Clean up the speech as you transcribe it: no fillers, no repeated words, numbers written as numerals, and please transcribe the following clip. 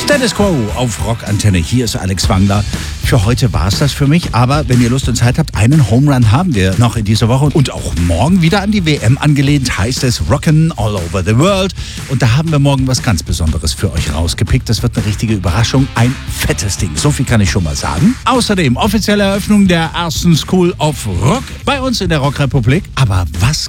Status Quo auf Rockantenne. Hier ist Alex Wangler. Für heute war es das für mich. Aber wenn ihr Lust und Zeit habt, einen Home Run haben wir noch in dieser Woche. Und auch morgen wieder an die WM angelehnt, heißt es Rockin' All Over the World. Und da haben wir morgen was ganz Besonderes für euch rausgepickt. Das wird eine richtige Überraschung. Ein fettes Ding. So viel kann ich schon mal sagen. Außerdem offizielle Eröffnung der ersten School of Rock bei uns in der Rockrepublik. Aber was